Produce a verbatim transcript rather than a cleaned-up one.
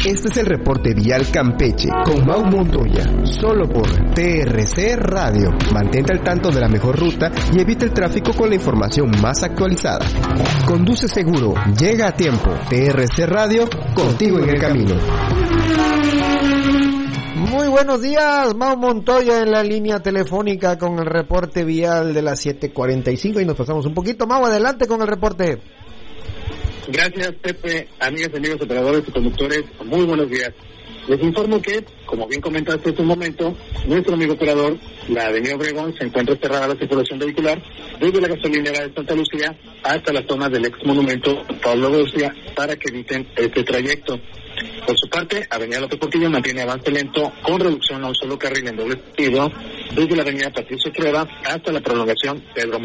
Este es el reporte vial Campeche con Mau Montoya, solo por T R C Radio. Mantente al tanto de la mejor ruta y evita el tráfico con la información más actualizada. Conduce seguro, llega a tiempo. T R C Radio, contigo en el camino. Muy buenos días, Mau Montoya en la línea telefónica con el reporte vial de las siete cuarenta y cinco y nos pasamos un poquito. Mau, adelante con el reporte. Gracias, Pepe. Amigas y amigos operadores y conductores, muy buenos días. Les informo que, como bien comentaste hace un momento, nuestro amigo operador, la avenida Obregón, se encuentra cerrada la circulación vehicular desde la gasolinera de Santa Lucía hasta las zonas del ex monumento Pablo García para que eviten este trayecto. Por su parte, avenida López Portillo mantiene avance lento con reducción a un solo carril en doble sentido desde la avenida Patricio Trueba hasta la prolongación Pedro